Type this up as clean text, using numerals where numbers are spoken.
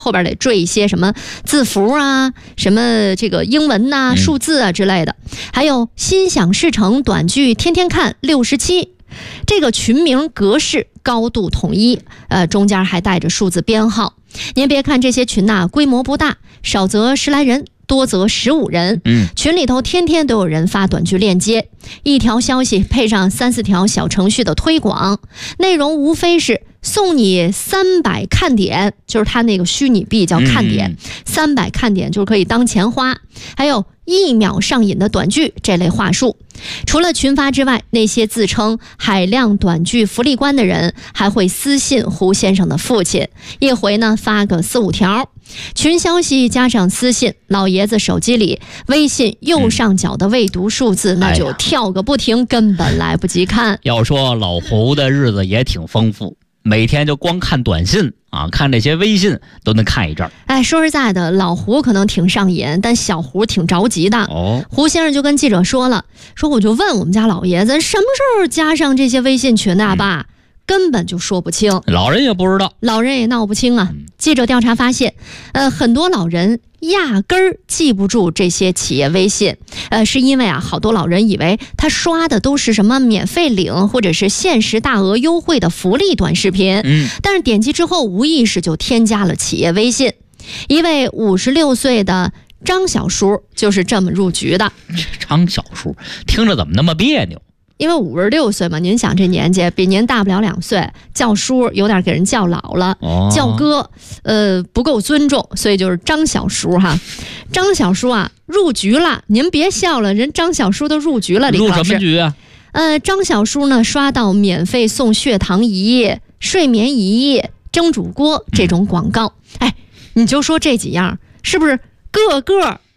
后边得缀一些什么字符啊，什么这个英文呐、数字啊之类的。还有心想事成短剧天天看67，这个群名格式高度统一，中间还带着数字编号。您别看这些群呐，规模不大，少则10来人，多则15人。群里头天天都有人发短剧链接，一条消息配上3、4条小程序的推广，内容无非是送你300看点，就是他那个虚拟币叫看点，300看点就是可以当钱花，还有1秒上瘾的短剧这类话术。除了群发之外，那些自称海量短剧福利官的人还会私信胡先生的父亲，一回呢发个4、5条。群消息加上私信，老爷子手机里微信右上角的未读数字那就跳个不停，根本来不及看。 要说老胡的日子也挺丰富，每天就光看短信啊，看这些微信都能看一阵儿。 说实在的，老胡可能挺上瘾，但小胡挺着急的。胡先生就跟记者说了，说我就问我们家老爷子什么时候加上这些微信群啊，爸。根本就说不清， 老人也不知道， 老人也闹不清啊。记者调查发现，很多老人压根儿记不住这些企业微信，是因为好多老人以为他刷的都是什么免费领或者是限时大额优惠的福利短视频，但是点击之后无意识就添加了企业微信。一位56岁的张小叔就是这么入局的。 张小叔听着怎么那么别扭？ 因为56岁嘛，您想这年纪比您大不了2岁，叫叔有点给人叫老了，叫哥不够尊重，所以就是张小叔哈。张小叔入局了，您别笑了，人张小叔都入局了。 入什么局啊？ 张小叔呢刷到免费送血糖仪、睡眠仪、蒸煮锅这种广告，你就说这几样是不是个个